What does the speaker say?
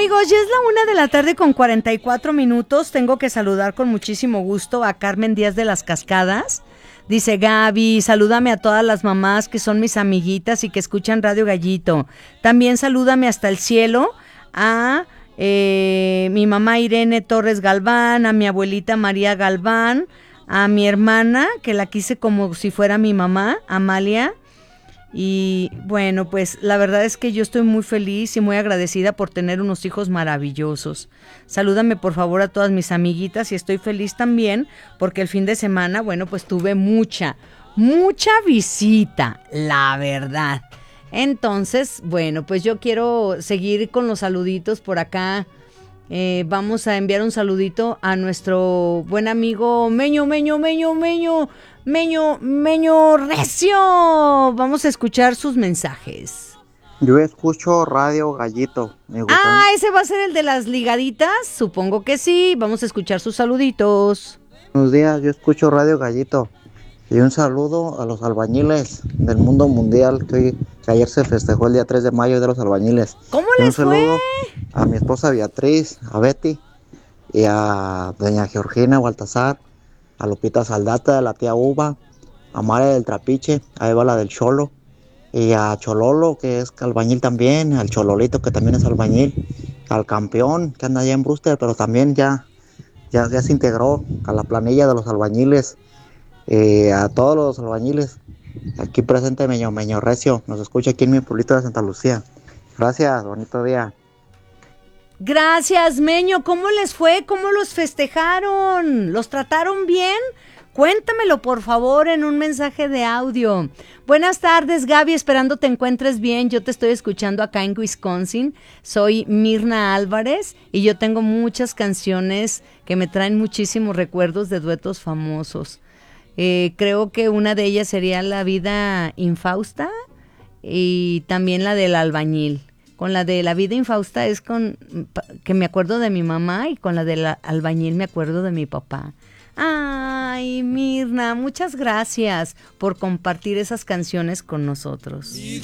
amigos, ya es la 1:44 p.m. Tengo que saludar con muchísimo gusto a Carmen Díaz de las Cascadas. Dice Gaby, salúdame a todas las mamás que son mis amiguitas y que escuchan Radio Gallito. También salúdame hasta el cielo a mi mamá Irene Torres Galván, a mi abuelita María Galván, a mi hermana, que la quise como si fuera mi mamá, Amalia. Y bueno, pues la verdad es que yo estoy muy feliz y muy agradecida por tener unos hijos maravillosos. Salúdame por favor a todas mis amiguitas y estoy feliz también porque el fin de semana, bueno, pues tuve mucha visita, la verdad. Entonces, bueno, pues yo quiero seguir con los saluditos por acá. Vamos a enviar un saludito a nuestro buen amigo Meño Recio. Vamos a escuchar sus mensajes. Yo escucho Radio Gallito. ¿Ese va a ser el de las ligaditas? Supongo que sí. Vamos a escuchar sus saluditos. Buenos días, yo escucho Radio Gallito. Y un saludo a los albañiles del mundo mundial, que ayer se festejó el día 3 de mayo de los albañiles. ¿Cómo les fue? Un saludo a mi esposa Beatriz, a Betty, y a doña Georgina Baltasar, a Lupita Saldata, a la tía Uva, a María del Trapiche, a Eva la del Cholo, y a Chololo, que es albañil también, al Chololito, que también es albañil, al Campeón, que anda allá en Brewster, pero también ya se integró a la planilla de los albañiles. A todos los albañiles aquí presente, Meño Recio, nos escucha aquí en mi pueblito de Santa Lucía. Gracias, bonito día. Gracias, Meño. ¿Cómo les fue? ¿Cómo los festejaron? ¿Los trataron bien? Cuéntamelo, por favor, en un mensaje de audio. Buenas tardes, Gaby, esperando te encuentres bien. Yo te estoy escuchando acá en Wisconsin. Soy Mirna Álvarez y yo tengo muchas canciones que me traen muchísimos recuerdos de duetos famosos. Creo que una de ellas sería La vida infausta y también la del albañil. Con la de La vida infausta es con que me acuerdo de mi mamá y con la del albañil me acuerdo de mi papá. Ay, Mirna, muchas gracias por compartir esas canciones con nosotros.